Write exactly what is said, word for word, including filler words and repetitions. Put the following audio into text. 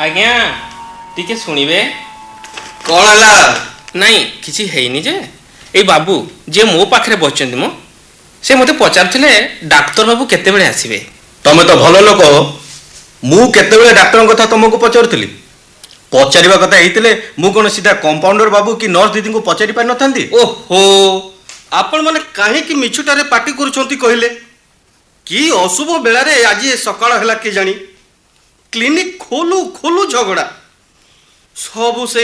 आज्ञा टिके शुणवे कौन है नाई किसी है जे ए बाबू जे मो पाखे बसचंदी मो से मते पचारुथिले डाक्टर बाबू केते बेले आसीबे। तमे तो भल लोक मु केते बेले डाक्टर कथा तुमको पचारुथली पचारिबा कथा हेतिले मु कोन सीधा कंपाउंडर बाबू कि नर्स दीदी को पचारि पार नथांती। ओहो आपण माने काहे कि मिछुटारे पार्टी करूछंती कहिले कि अशुभ बेला रे आज सकाळ हला के जानी क्लिनिक खोलू खोलू झगड़ा सबु से